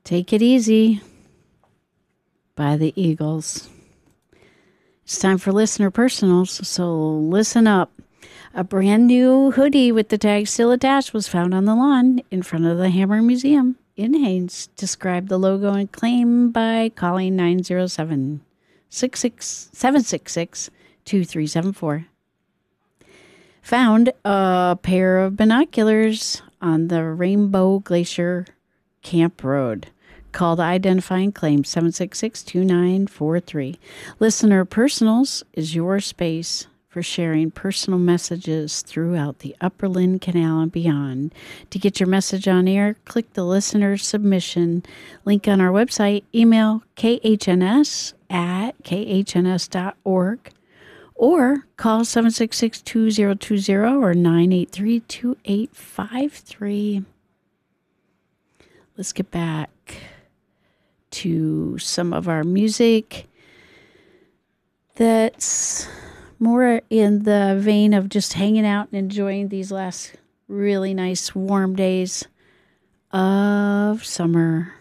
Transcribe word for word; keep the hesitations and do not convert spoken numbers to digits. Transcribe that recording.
Take It Easy by the Eagles. It's time for listener personals, so listen up. A brand new hoodie with the tag still attached was found on the lawn in front of the Hammer Museum in Haines. Describe the logo and claim by calling nine zero seven, six six seven six six, two three seven four. Found a pair of binoculars on the Rainbow Glacier Camp Road. Called Identifying Claim seven six six, two nine four three. Listener Personals is your space for sharing personal messages throughout the Upper Lynn Canal and beyond. To get your message on air, click the listener submission link on our website, email khns at khns dot org, or call seven six six, two zero two zero or nine eight three, two eight five three. Let's get back to some of our music that's more in the vein of just hanging out and enjoying these last really nice warm days of summer.